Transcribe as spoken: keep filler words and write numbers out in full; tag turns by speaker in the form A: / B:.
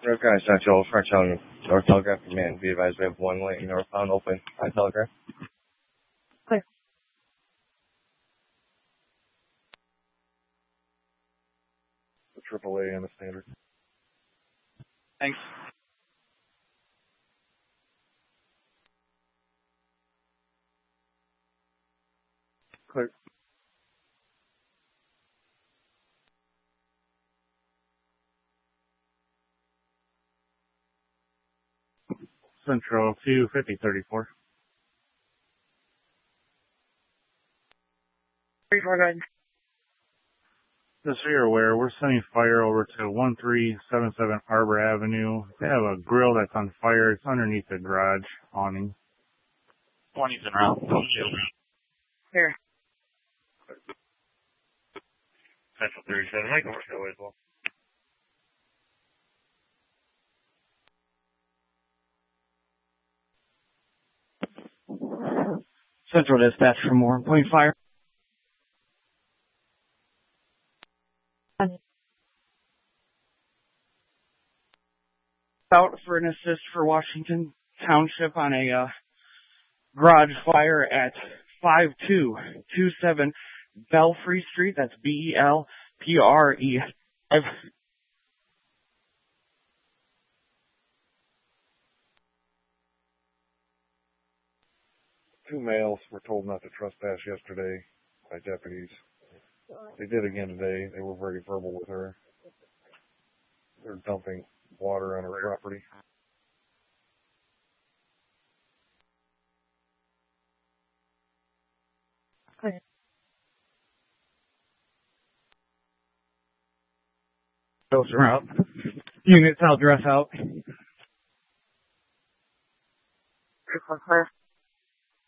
A: North Carolina Central, French on North Telegraph Command. Be advised we have one lane northbound open on Telegraph.
B: Clear.
A: The triple A and the standard.
B: Thanks.
A: Clear.
C: Central two fifty thirty-four.
B: thirty-four, go ahead.
C: Just so you're aware, we're sending fire over to one three seven seven Arbor Avenue. They have a grill that's on fire. It's underneath the garage awning.
B: twenty's en route. Here.
A: Central thirty-seven, Mike, over to as well.
B: Central dispatch for more. Point fire. Out for an assist for Washington Township on a uh, garage fire at five two two seven Belfry Street. That's B E L P R E.
A: Two males were told not to trespass yesterday by deputies. They did again today. They were very verbal with her. They're dumping water on her property.
B: Okay. Those are out. Units, I'll dress out. Clear.